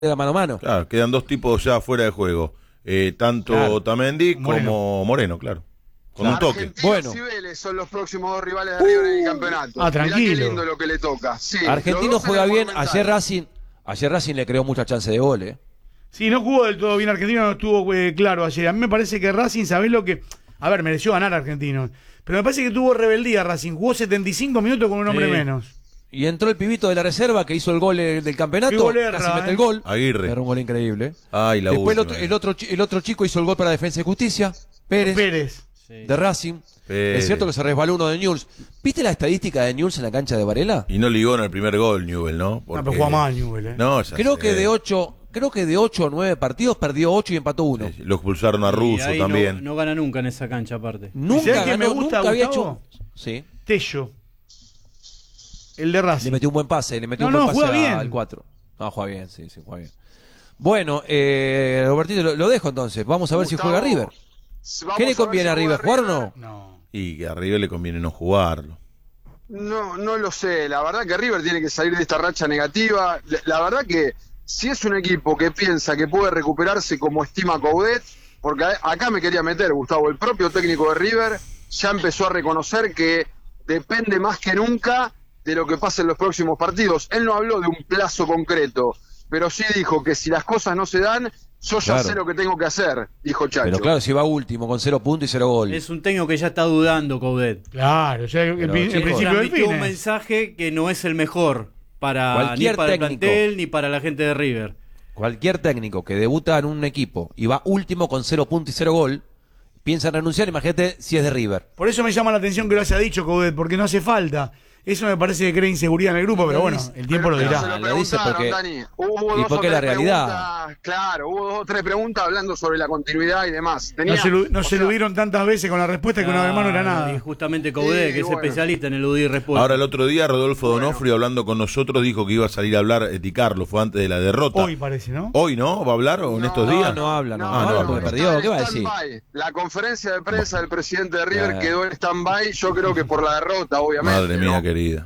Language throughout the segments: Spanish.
queda mano a mano. Claro, quedan dos tipos ya fuera de juego. Tanto Claro. Otamendi Moreno. como Moreno, claro. Con un toque. Argentinos Bueno. y Vélez son los próximos dos rivales de River en el campeonato. Ah, Mirá tranquilo. qué lindo lo que le toca. Sí, los Argentino dos en juega el bien. Monumental. Ayer Racing le creó mucha chance de gol, ¿eh? Sí, no jugó del todo bien Argentino, no estuvo claro ayer. A mí me parece que Racing, ¿sabés lo que...? A ver, mereció ganar Argentino. Pero me parece que tuvo rebeldía Racing. Jugó 75 minutos con un hombre Sí. menos. Y entró el pibito de la reserva que hizo el gol del campeonato. Qué golera, Casi mete el ¿eh? gol. Aguirre. Era un gol increíble. Ay, la Después última. el otro chico hizo el gol para Defensa y Justicia. Pérez. Sí. De Racing. Pérez. Es cierto que se resbaló uno de Newell's. ¿Viste la estadística de Newell's en la cancha de Varela? Y no ligó en el primer gol, Newell, ¿no? No, pero juega mal Newell, ¿eh? No, ya Creo sé. que de 8 o 9 partidos perdió 8 y empató 1. Sí, lo expulsaron a Y Russo ahí también. No gana nunca en esa cancha, aparte. Nunca ¿Sabés qué ganó, me gusta, nunca había Gustavo? hecho. Sí. Tello. El de Le Racing. metió un buen pase, le metió No, un buen no, pase juega bien. al 4. No, juega bien, sí, juega bien. Bueno, Robertito, lo dejo entonces. Vamos a ver si Gustavo, juega River. vamos ¿Qué le ver conviene si a River, juega jugar o no? No. Y que a River le conviene no jugarlo. No lo sé. La verdad que River tiene que salir de esta racha negativa. La verdad que si es un equipo que piensa que puede recuperarse como estima Coudet, porque acá me quería meter, Gustavo, el propio técnico de River ya empezó a reconocer que depende más que nunca de lo que pase en los próximos partidos. Él no habló de un plazo concreto, pero sí dijo que si las cosas no se dan, yo ya Claro. sé lo que tengo que hacer, dijo Chacho. Pero claro, si va último con 0 puntos y 0 gol. Es un técnico que ya está dudando, Coudet. Claro, ya el Pero, chicos, principio del Transmitió fin. un mensaje que no es el mejor para ni Cualquier para el técnico. plantel ni para la gente de River. Cualquier técnico que debuta en un equipo y va último con 0 puntos y 0 gol, piensa en renunciar, imagínate si es de River. Por eso me llama la atención que lo haya dicho Coudet, porque no hace falta. Eso me parece que crea inseguridad en el grupo, pero Lo bueno, dice. el tiempo lo Pero dirá. se Lo dice preguntaron, porque- Dani. Hubo y dos porque o la tres realidad. preguntas, claro, hubo 2 o 3 preguntas hablando sobre la continuidad y demás. No se eludieron tantas veces con la respuesta que una vez más no era nada. Y justamente Coudet, Sí, que es bueno. especialista en eludir respuestas. Ahora el otro día Rodolfo Donofrio hablando con nosotros dijo que iba a salir a hablar Di Carlo, fue antes de la derrota. Hoy parece, ¿no? Hoy, ¿no? ¿Va a hablar o en estos días? No habla, no habla, habla porque bueno. perdió. está ¿Qué va a en decir? stand-by. La conferencia de prensa del presidente de River Claro. quedó en stand-by, yo creo que por la derrota, obviamente. Madre mía, ¿no? querida.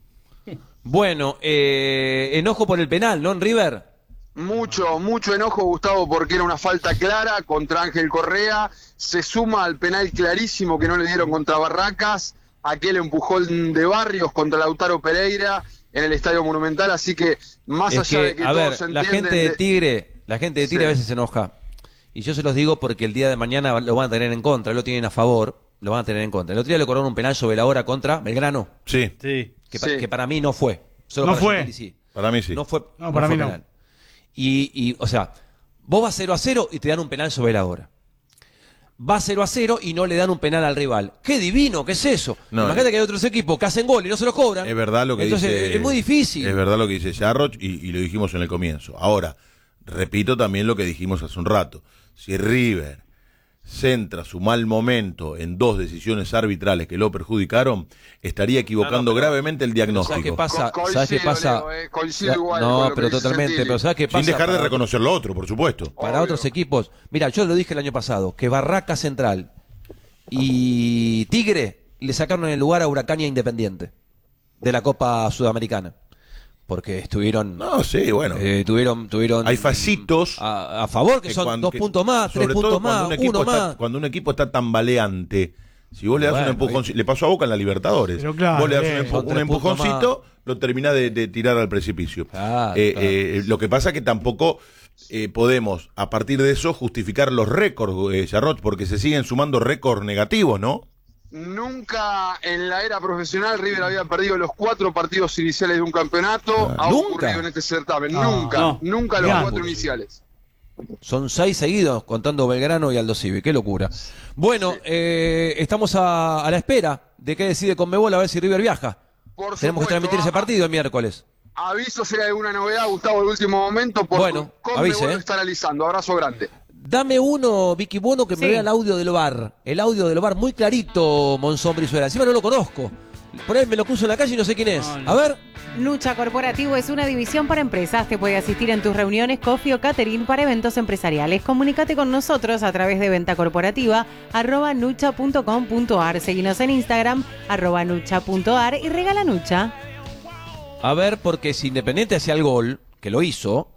Bueno, enojo por el penal, ¿no? En River. Mucho enojo, Gustavo, porque era una falta clara contra Ángel Correa. Se suma al penal clarísimo que no le dieron contra Barracas, aquel empujón de Barrios contra Lautaro Pereira en el Estadio Monumental. Así que, más Es allá de que a todos ver, entienden... la gente de Tigre Sí. a veces se enoja. Y yo se los digo porque el día de mañana lo van a tener en contra, lo tienen a favor, lo van a tener en contra. El otro día le cobraron un penal sobre la hora contra Belgrano, Sí, Sí. Sí. que para mí no fue. Solo No para fue. Gentili sí. para mí sí. No fue. No, para fue mí no. penal. Y, o sea, vos vas 0-0 y te dan un penal sobre la hora. Vas 0-0 y no le dan un penal al rival. ¡Qué divino! ¿Qué es eso? No, Imagínate que hay otros equipos que hacen gol y no se los cobran. Es verdad lo que Entonces, dice. es muy difícil. Es verdad lo que dice Jarroch y lo dijimos en el comienzo. Ahora, repito también lo que dijimos hace un rato. Si River centra su mal momento en 2 decisiones arbitrales que lo perjudicaron, estaría equivocando gravemente el ¿Sabes qué diagnóstico. pasa? Coincido, ¿Sabes qué pasa? Leo, coincido igual con No, lo pero que dice totalmente. Gentili. Pero ¿sabes qué pasa? Sin dejar de Para- reconocer lo otro, por supuesto. Para Obvio. otros equipos, mira, yo lo dije el año pasado, que Barraca Central y Tigre le sacaron el lugar a Huracán y a Independiente de la Copa Sudamericana. Porque estuvieron, No, sí, bueno. tuvieron Hay facitos a favor, que son 2 puntos más, 3 sobre todo puntos cuando más, un equipo 1 está, más. cuando un equipo está tambaleante, si vos le das Bueno, un empujón, le pasó a Boca en la Libertadores, Pero claro, vos le das son un 3 empujoncito, lo terminás de tirar al precipicio. Claro, Lo que pasa es que tampoco podemos, a partir de eso, justificar los récords, Jarrot, porque se siguen sumando récords negativos, ¿no? Nunca en la era profesional River había perdido los 4 partidos iniciales de un campeonato. Ha ¿Nunca? ocurrido en este certamen. Ah, Nunca, no. nunca los Mirá. 4 iniciales. Son 6 seguidos, contando Belgrano y Aldo Civi. Qué locura. Bueno, estamos a la espera de qué decide Conmebol a ver si River viaja. Por Tenemos que supuesto, transmitir ese partido el miércoles. Aviso si hay alguna novedad, Gustavo, de último momento. Porque Bueno, avise, lo está analizando. Abrazo grande. Dame uno, Vicky Bono, que me Sí. vea el audio del VAR. El audio del VAR muy clarito, Monzón Brizuela. Encima no lo conozco. Por ahí me lo cruzo en la calle y no sé quién es. A ver. Nucha Corporativo es una división para empresas. Te puede asistir en tus reuniones, coffee o catering para eventos empresariales. Comunícate con nosotros a través de venta corporativa @nucha.com.ar. Seguinos en Instagram @nucha.ar y regala Nucha. A ver, porque si Independiente hacía el gol, que lo hizo,